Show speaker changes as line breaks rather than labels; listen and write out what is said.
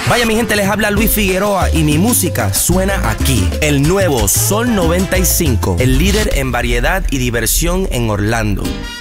Vaya mi gente, les habla Luis Figueroa y mi música suena aquí. El nuevo Sol 95, el líder en variedad y diversión en Orlando.